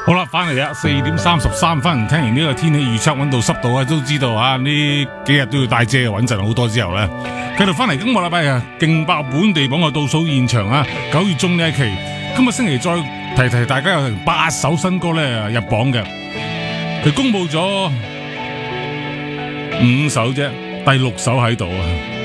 好啦，翻嚟啦，4:33，聽完呢個天氣預測，溫度濕度啊，都知道啊，呢幾日都要帶遮穩陣好多。之後咧，繼續翻嚟今個禮拜啊，勁爆本地榜嘅倒數現場啊，9月中呢一期，今個星期再提大家有成8首新歌咧入榜嘅，佢公布咗5首啫，第6首喺度啊。